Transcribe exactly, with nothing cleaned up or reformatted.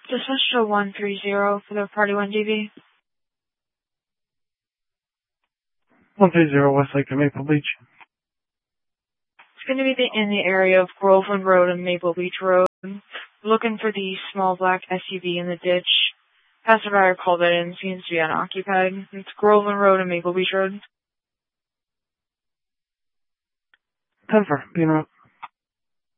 This is show one three zero for the Party one D V. one three zero Westlake to Maple Beach. It's going to be the, in the area of Groveland Road and Maple Beach Road. Looking for the small black S U V in the ditch. Passerby called it in, seems to be unoccupied. It's Groveland Road and Maple Beach Road. ten four, being out.